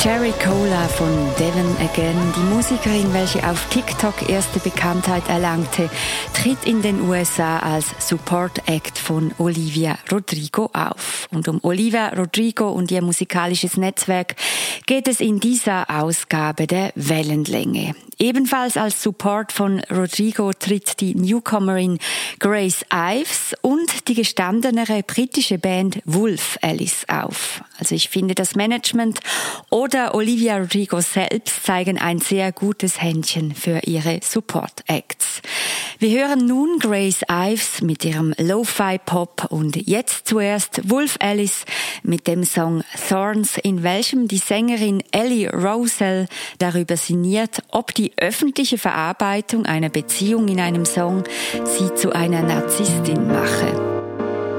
Cherry Cola von Devon Again, die Musikerin, welche auf TikTok erste Bekanntheit erlangte, tritt in den USA als Support Act von Olivia Rodrigo auf. Und um Olivia Rodrigo und ihr musikalisches Netzwerk geht es in dieser Ausgabe der Wellenlänge. Ebenfalls als Support von Rodrigo tritt die Newcomerin Grace Ives und die gestandenere britische Band Wolf Alice auf. Also ich finde, das Management oder Olivia Rodrigo selbst zeigen ein sehr gutes Händchen für ihre Support Acts. Wir hören nun Grace Ives mit ihrem Lo-Fi-Pop und jetzt zuerst Wolf Alice mit dem Song Thorns, in welchem die Sängerin Ellie Rosell darüber sinniert, ob die öffentliche Verarbeitung einer Beziehung in einem Song sie zu einer Narzisstin mache.